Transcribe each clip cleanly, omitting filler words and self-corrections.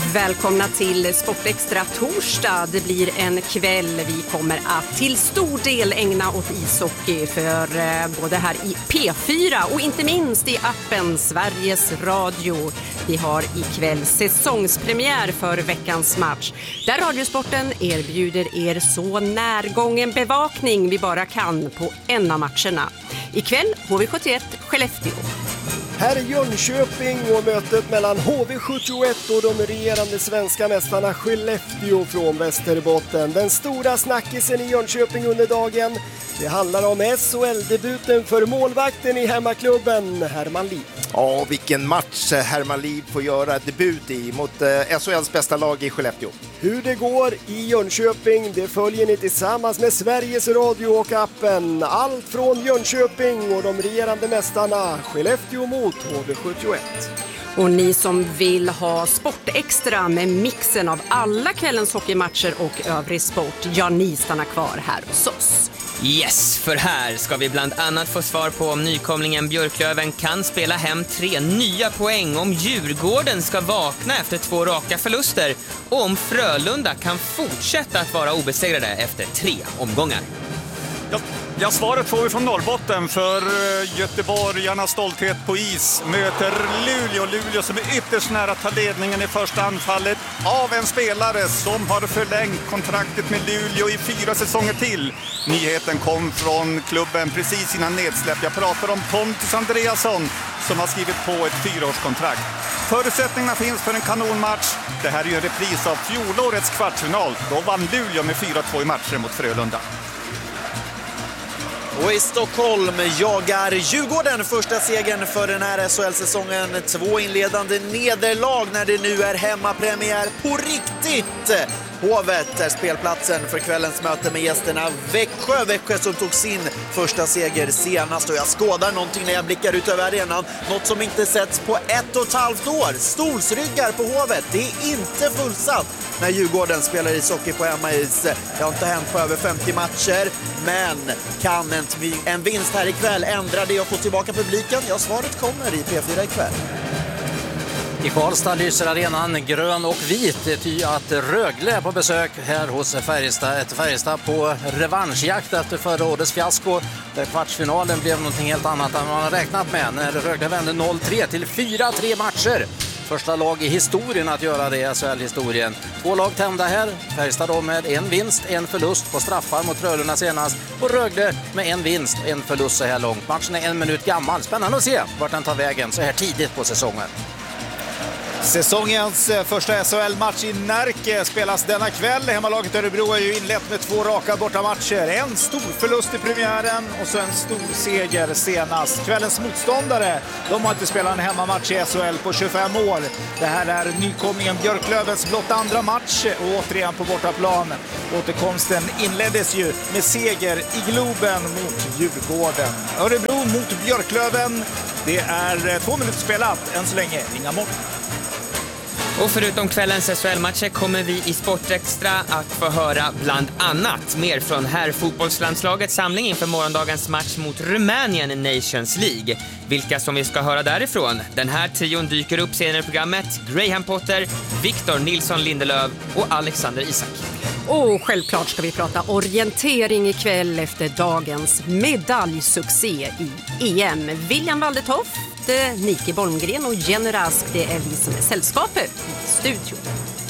Välkomna till Sportextra torsdag. Det blir en kväll vi kommer att till stor del ägna åt ishockey för både här i P4 och inte minst i appen Sveriges Radio. Vi har ikväll säsongspremiär för veckans match där Radiosporten erbjuder er så närgången bevakning vi bara kan på en av matcherna. Ikväll HV71 Skellefteå. Här är Jönköping och mötet mellan HV71 och de regerande svenska mästarna Skellefteå från Västerbotten. Den stora snackisen i Jönköping under dagen. Det handlar om SHL-debuten för målvakten i hemmaklubben Herman Liv. Ja, vilken match Herman Liv får göra debut i mot SHLs bästa lag i Skellefteå. Hur det går i Jönköping, det följer ni tillsammans med Sveriges Radio och appen. Allt från Jönköping och de regerande mästarna Skellefteå mot HV71. Och ni som vill ha Sportextra med mixen av alla kvällens hockeymatcher och övrig sport, ja, ni stannar kvar här hos oss. Yes, för här ska vi bland annat få svar på om nykomlingen Björklöven kan spela hem 3 nya poäng, om Djurgården ska vakna efter 2 raka förluster och om Frölunda kan fortsätta att vara obesegrade efter 3 omgångar. Ja, svaret får vi från Norrbotten, för göteborgarnas stolthet på is möter Luleå som är ytterst nära att ta ledningen i första anfallet av en spelare som har förlängt kontraktet med Luleå i 4 säsonger till. Nyheten kom från klubben precis innan nedsläpp. Jag pratar om Pontus Andreasson som har skrivit på ett 4-årskontrakt. Förutsättningarna finns för en kanonmatch. Det här är ju en repris av fjolårets kvartsfinal. Då vann Luleå med 4-2 i matcher mot Frölunda. Och i Stockholm jagar Djurgården första segern för den här SHL-säsongen. 2 inledande nederlag när det nu är hemmapremiär på riktigt. Hovet är spelplatsen för kvällens möte med gästerna Växjö som tog sin första seger senast. Och jag skådar någonting när jag blickar ut över arenan. Något som inte setts på 1,5 år. Stolsryggar på Hovet. Det är inte fullsatt när Djurgården spelar ishockey på hemmais. Det har inte hänt på över 50 matcher. Men kan en vinst här ikväll ändra det och få tillbaka publiken? Ja, svaret kommer i P4 ikväll. I Karlstad lyser arenan grön och vit, ty att Rögle är på besök här hos Färjestad. Ett Färjestad på revanschjakt efter förra årets fiasko, där kvartsfinalen blev någonting helt annat än man har räknat med när Rögle vände 0-3 till 4-3 matcher. Första lag i historien att göra det i SHL-historien. 2 lag tända här. Färjestad då med 1 vinst, 1 förlust på straffar mot Frölunda senast. Och Rögle med 1 vinst, 1 förlust så här långt. Matchen är 1 minut gammal. Spännande att se vart den tar vägen så här tidigt på säsongen. Säsongens första SHL-match i Närke spelas denna kväll. Hemmalaget Örebro har ju inlett med 2 raka bortamatcher. En stor förlust i premiären och så en stor seger senast. Kvällens motståndare, de har inte spelat en hemmamatch i SHL på 25 år. Det här är nykomlingen Björklövens blott andra match och återigen på bortaplan. Återkomsten inleddes ju med seger i Globen mot Djurgården. Örebro mot Björklöven. Det är 2 minuter spelat, än så länge inga mål. Och förutom kvällens SHL-matcher kommer vi i Sportextra att få höra bland annat mer från här fotbollslandslagets samling inför morgondagens match mot Rumänien i Nations League. Vilka som vi ska höra därifrån. Den här trion dyker upp senare i programmet. Graham Potter, Victor Nilsson Lindelöf och Alexander Isak. Och självklart ska vi prata orientering ikväll efter dagens medaljsuccé i EM. William Waldetoft, Nike Bolmgren och Jenny Rask, det är vi som är sällskapet i studion.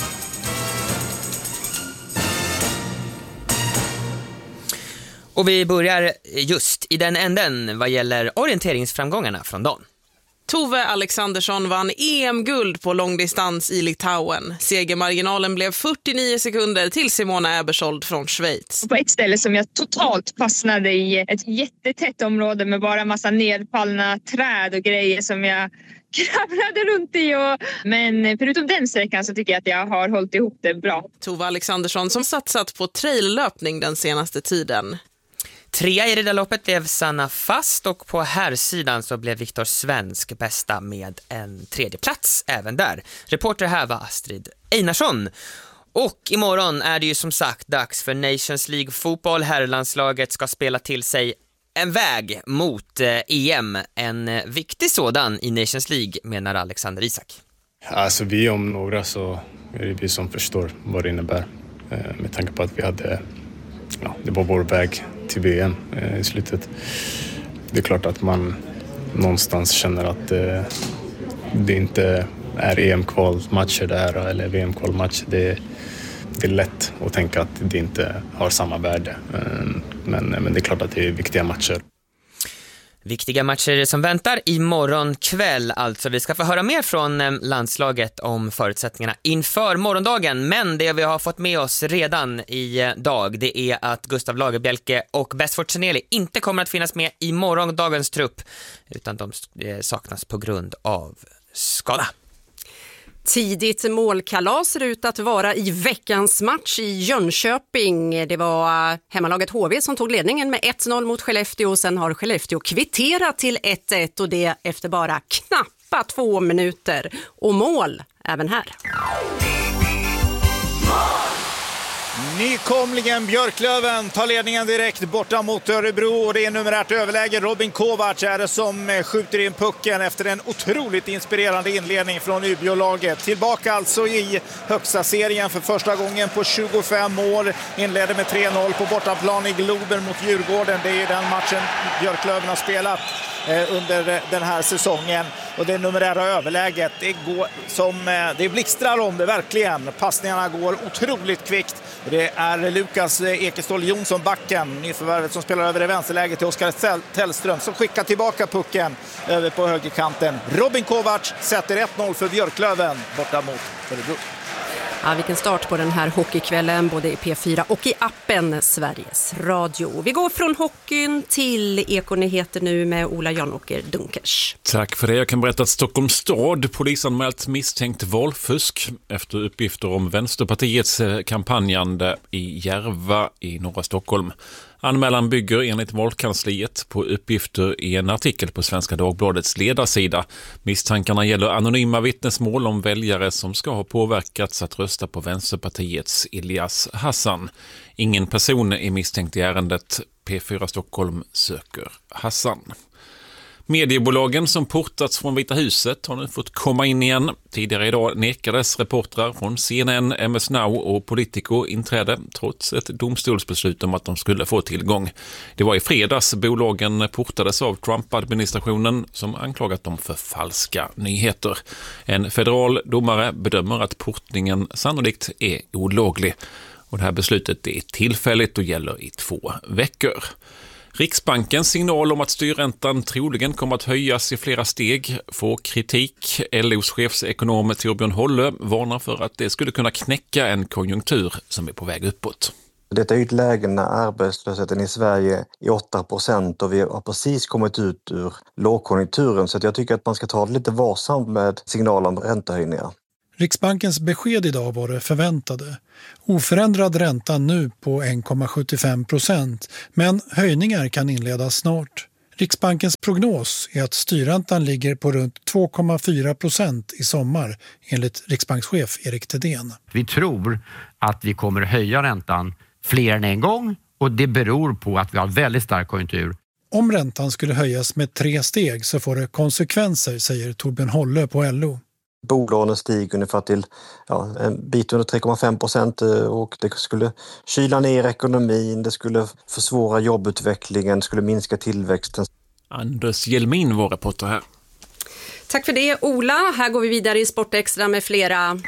Och vi börjar just i den änden vad gäller orienteringsframgångarna från dagen. Tove Alexandersson vann EM-guld på långdistans i Litauen. Segermarginalen blev 49 sekunder till Simona Ebersold från Schweiz. På ett ställe som jag totalt fastnade i, ett jättetätt område med bara massa nedfallna träd och grejer som jag kravlade runt i. Men förutom den sträckan så tycker jag att jag har hållit ihop det bra. Tove Alexandersson som satsat på traillöpning den senaste tiden. 3 i det där loppet blev Sanna Fast och på här sidan så blev Viktor Svensk bästa med en 3:e plats även där. Reporter här var Astrid Einarsson. Och imorgon är det ju som sagt dags för Nations League fotboll. Herrlandslaget ska spela till sig en väg mot EM. En viktig sådan i Nations League menar Alexander Isak. Alltså vi om några så är det vi som förstår vad det innebär. Med tanke på att vi hade, det var vår väg till VM i slutet. Det är klart att man någonstans känner att det inte är EM-kvalmatcher där eller VM-kvalmatcher. Det är lätt att tänka att det inte har samma värde. Men det är klart att det är viktiga matcher. Viktiga matcher som väntar imorgon kväll alltså. Vi ska få höra mer från landslaget om förutsättningarna inför morgondagen. Men det vi har fått med oss redan idag, det är att Gustav Lagerbielke och Besford Chaneli inte kommer att finnas med i morgondagens trupp, utan de saknas på grund av skada. Tidigt målkalas ser ut att vara i veckans match i Jönköping. Det var hemmalaget HV som tog ledningen med 1-0 mot Skellefteå. Sen har Skellefteå kvitterat till 1-1 och det efter bara knappa 2 minuter. Och mål även här. Nykomlingen Björklöven tar ledningen direkt borta mot Örebro och det är numerärt överläge. Robin Kovacs är det som skjuter in pucken efter en otroligt inspirerande inledning från Umeå-laget. Tillbaka alltså i högsta serien för första gången på 25 år. Inledde med 3-0 på bortaplan i Globen mot Djurgården. Det är ju den matchen Björklöven har spelat under den här säsongen. Och det numerära överläget, det blixtrar om det verkligen. Passningarna går otroligt kvickt. Det är Lukas Ekestål Jonsson, backen, nyförvärvet som spelar över i vänsterläget till Oskar Tellström som skickar tillbaka pucken över på högerkanten. Robin Kovacs sätter 1-0 för Björklöven borta mot Örebro. Ja, vilken start på den här hockeykvällen både i P4 och i appen Sveriges Radio. Vi går från hockeyn till Ekonyheter nu med Ola Janåker Dunkers. Tack för det. Jag kan berätta att Stockholms stad polisanmält misstänkt valfusk efter uppgifter om Vänsterpartiets kampanjande i Järva i norra Stockholm. Anmälan bygger enligt valkansliet på uppgifter i en artikel på Svenska Dagbladets ledarsida. Misstankarna gäller anonyma vittnesmål om väljare som ska ha påverkats att rösta på Vänsterpartiets Ilyas Hassan. Ingen person är misstänkt i ärendet. P4 Stockholm söker Hassan. Mediebolagen som portats från Vita huset har nu fått komma in igen. Tidigare idag nekades reportrar från CNN, MS Now och Politico inträde trots ett domstolsbeslut om att de skulle få tillgång. Det var i fredags bolagen portades av Trump-administrationen som anklagat dem för falska nyheter. En federal domare bedömer att portningen sannolikt är olaglig. Och det här beslutet är tillfälligt och gäller i 2 veckor. Riksbankens signal om att styrräntan troligen kommer att höjas i flera steg får kritik. LOs chefsekonom Torbjörn Holle varnar för att det skulle kunna knäcka en konjunktur som är på väg uppåt. Detta är ett läge när arbetslösheten i Sverige är 8% och vi har precis kommit ut ur lågkonjunkturen, så att jag tycker att man ska ta det lite varsamt med signaler om räntehöjningar. Riksbankens besked idag var det förväntade. Oförändrad ränta nu på 1,75%, men höjningar kan inledas snart. Riksbankens prognos är att styrräntan ligger på runt 2,4% i sommar, enligt riksbankschef Erik Thedéen. Vi tror att vi kommer höja räntan fler än en gång och det beror på att vi har väldigt stark konjunktur. Om räntan skulle höjas med 3 steg så får det konsekvenser, säger Torbjörn Holle på LO. Bolånen stiger ungefär till en bit under 3,5% och det skulle kyla ner ekonomin, det skulle försvåra jobbutvecklingen, det skulle minska tillväxten. Anders Hjelmin var reporter här. Tack för det, Ola. Här går vi vidare i Sportextra med flera.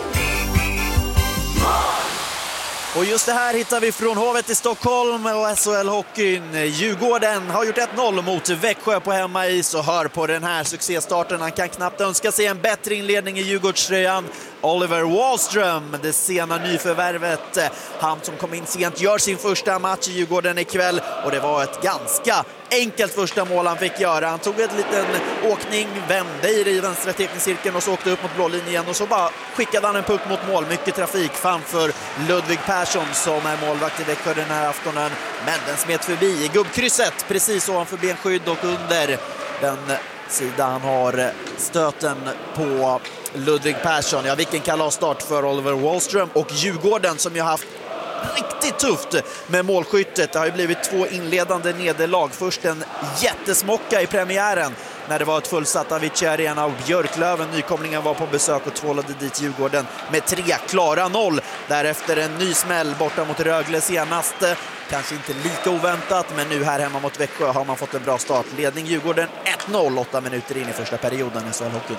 Och just det här hittar vi från Hovet i Stockholm och SHL-hockeyn. Djurgården har gjort 1-0 mot Växjö på hemmais och hör på den här succéstarten. Han kan knappt önska sig en bättre inledning i Djurgårdströjan. Oliver Wahlström, det sena nyförvärvet. Han som kom in sent gör sin första match i Djurgården ikväll och det var ett ganska enkelt första mål han fick göra. Han tog en liten åkning, vände i vänstra teckningscirkeln och så åkte upp mot blålinjen igen och så bara skickade han en puck mot mål. Mycket trafik framför Ludvig Persson som är målvakt i Växjö den här aftonen. Men den smet förbi i gubbkrysset precis ovanför benskydd och under den sidan han har stöten på Ludvig Persson. Ja, vilken kalasstart för Oliver Wahlström och Djurgården som ju har haft riktigt tufft med målskyttet. Det har ju blivit 2 inledande nederlag. Först en jättesmocka i premiären när det var ett fullsatt Avicii Arena, och Björklöven, nykomlingen, var på besök och tvålade dit Djurgården med 3 klara 0. Därefter en ny smäll borta mot Rögle senast. Kanske inte lika oväntat, men nu här hemma mot Växjö har man fått en bra start. Ledning Djurgården 1-0, 8 minuter in i första perioden i SHL-hockeyn.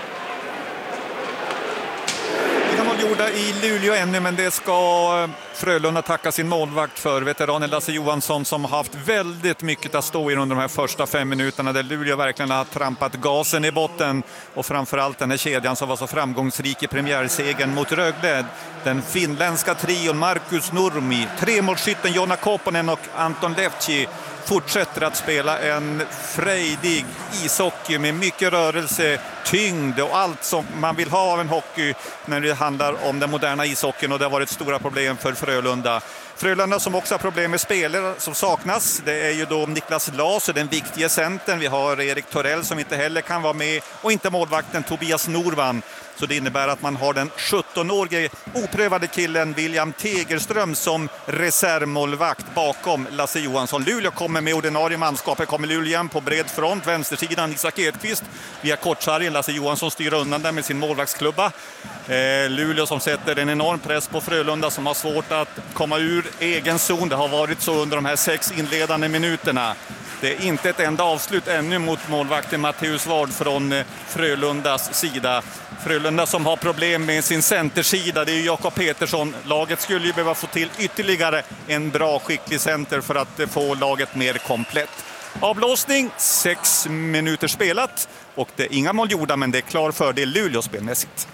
Gjorda i Luleå ännu, men det ska Frölunda tacka sin målvakt för. Veteranen Lasse Johansson, som har haft väldigt mycket att stå i under de här första 5 minuterna, där Luleå verkligen har trampat gasen i botten, och framförallt den här kedjan som var så framgångsrik i premiärsegern mot Rögle. Den finländska trion Markus Nurmi, 3-målskytten Jonna Kopponen och Anton Levci fortsätter att spela en frejdig ishockey med mycket rörelse, tyngd och allt som man vill ha av en hockey när det handlar om den moderna ishockeyn, och det har varit stora problem för Frölunda. Frölunda som också har problem med spelare som saknas. Det är ju då Niklas Laser, den viktiga centern. Vi har Erik Torell som inte heller kan vara med, och inte målvakten Tobias Norvan. Så det innebär att man har den 17-årige oprövade killen William Tegerström som reservmålvakt bakom Lasse Johansson. Luleå kommer med ordinarie manskapet. Kommer Luleå på bred front, vänstersidan Isak Edqvist via kortsargen. Lasse Johansson styr undan där med sin målvaktsklubba. Luleå som sätter en enorm press på Frölunda, som har svårt att komma ur egen zon. Det har varit så under de här 6 inledande minuterna. Det är inte ett enda avslut ännu mot målvakten Matteus Ward från Frölundas sida. Frölunda som har problem med sin centersida, det är Jakob Petersson. Laget skulle ju behöva få till ytterligare en bra skicklig center för att få laget mer komplett. Avblåsning, 6 minuter spelat, och det är inga mål gjorda, men det är klar fördel Luleå spelmässigt.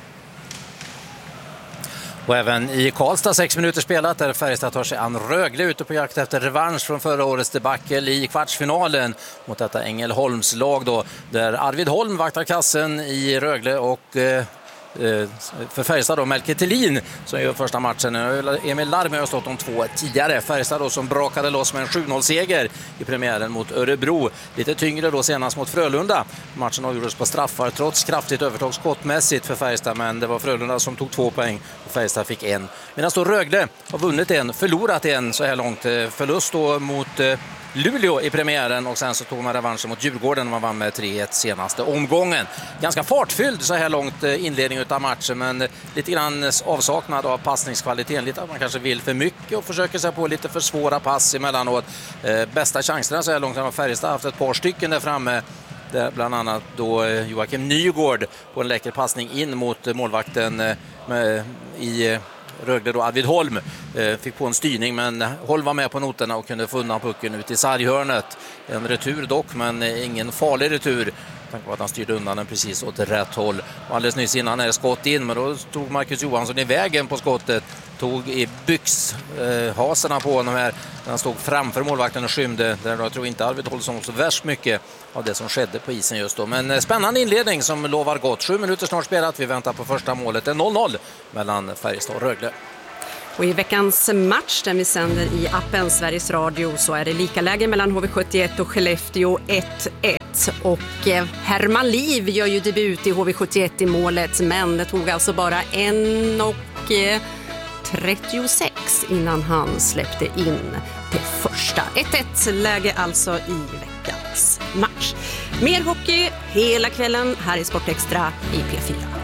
Och även i Karlstad 6 minuter spelat, där Färjestad tar sig an Rögle ute på jakt efter revansch från förra årets debacle i kvartsfinalen mot detta Ängelholms lag då, där Arvid Holm vaktar kassen i Rögle, och för Färjestad då Melke Thelin som gör första matchen. Emil Larmi har stått om 2 tidigare. Färjestad då som brakade loss med en 7-0-seger i premiären mot Örebro. Lite tyngre då senast mot Frölunda. Matchen avgjordes på straffar trots kraftigt övertag skottmässigt för Färjestad, men det var Frölunda som tog 2 poäng och Färjestad fick 1. Medan då Rögle har vunnit 1, förlorat 1 så här långt. Förlust då mot Luleå i premiären, och sen så tog man revanschen mot Djurgården och man vann med 3-1 senaste omgången. Ganska fartfylld så här långt inledning av matchen, men lite grann avsaknad av passningskvaliteten. Lite att man kanske vill för mycket och försöker sig på lite för svåra pass emellanåt. Bästa chanserna så här långt har Färjestad haft ett par stycken där framme. Där bland annat då Joakim Nygård på en läcker passning in mot målvakten i Rögle då, Arvid Holm, fick på en styrning, men Holm var med på noterna och kunde få undan pucken ut i sarghörnet. En retur dock, men ingen farlig retur. Tänk på att han styrde undan den precis åt rätt håll. Och alldeles nyss innan är det skott in, men då tog Marcus Johansson i vägen på skottet. Tog i byxhaserna på honom här. Han stod framför målvakten och skymde. Där jag tror inte Arvid Holm så värst mycket av det som skedde på isen just då. Men spännande inledning som lovar gott. 7 minuter snart spelat. Vi väntar på första målet. Det är 0-0 mellan Färjestad och Rögle. Och i veckans match där vi sänder i appen Sveriges Radio så är det lika läge mellan HV71 och Skellefteå 1-1. Och Herman Liv gör ju debut i HV71 i målet, men det tog alltså bara 1:36 innan han släppte in det första. 1-1 läge alltså i veckans match. Mer hockey hela kvällen här i Sportextra i P4.